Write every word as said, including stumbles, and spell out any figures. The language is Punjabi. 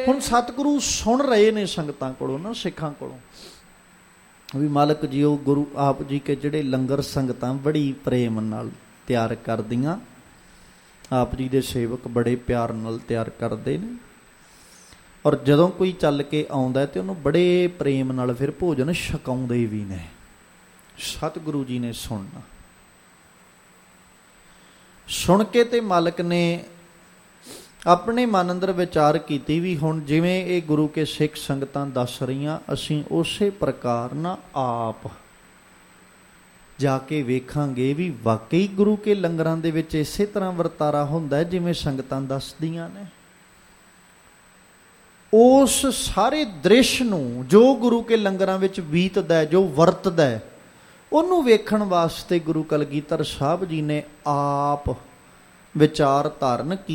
ਹੁਣ ਸਤਿਗੁਰੂ ਸੁਣ ਰਹੇ ਨੇ ਸੰਗਤਾਂ ਕੋਲੋਂ ਨਾ, ਸਿੱਖਾਂ ਕੋਲੋਂ ਵੀ ਮਾਲਕ ਜੀ ਉਹ ਗੁਰੂ ਆਪ ਜੀ ਕੇ ਜਿਹੜੇ ਲੰਗਰ ਸੰਗਤਾਂ ਬੜੀ ਪ੍ਰੇਮ ਨਾਲ ਤਿਆਰ ਕਰਦੀਆਂ, ਆਪ ਜੀ ਦੇ ਸੇਵਕ ਬੜੇ ਪਿਆਰ ਨਾਲ ਤਿਆਰ ਕਰਦੇ ਨੇ, ਔਰ ਜਦੋਂ ਕੋਈ ਚੱਲ ਕੇ ਆਉਂਦਾ ਤੇ ਉਹਨੂੰ ਬੜੇ ਪ੍ਰੇਮ ਨਾਲ ਫਿਰ ਭੋਜਨ ਛਕਾਉਂਦੇ ਵੀ ਨੇ। ਸਤਿਗੁਰੂ ਜੀ ਨੇ ਸੁਣਨਾ, ਸੁਣ ਕੇ ਤੇ ਮਾਲਕ ਨੇ ਆਪਣੇ ਮਨ ਅੰਦਰ ਵਿਚਾਰ ਕੀਤੀ ਵੀ ਹੁਣ ਜਿਵੇਂ ਇਹ ਗੁਰੂ ਕੇ ਸਿੱਖ ਸੰਗਤਾਂ ਦੱਸ ਰਹੀਆਂ, ਅਸੀਂ ਉਸੇ ਪ੍ਰਕਾਰ ਨਾ ਆਪ ਜਾ ਕੇ ਵੇਖਾਂਗੇ ਵੀ ਵਾਕਈ ਗੁਰੂ ਕੇ ਲੰਗਰਾਂ ਦੇ ਵਿੱਚ ਇਸੇ ਤਰ੍ਹਾਂ ਵਰਤਾਰਾ ਹੁੰਦਾ ਜਿਵੇਂ ਸੰਗਤਾਂ ਦੱਸਦੀਆਂ ਨੇ। ਉਸ ਸਾਰੇ ਦ੍ਰਿਸ਼ ਨੂੰ ਜੋ ਗੁਰੂ ਕੇ ਲੰਗਰਾਂ ਵਿੱਚ ਬੀਤਦਾ, ਜੋ ਵਰਤਦਾ, ਉਹਨੂੰ ਵੇਖਣ ਵਾਸਤੇ ਗੁਰੂ ਕਲਗੀਧਰ ਸਾਹਿਬ ਜੀ ਨੇ ਆਪ ਵਿਚਾਰ ਧਾਰਨ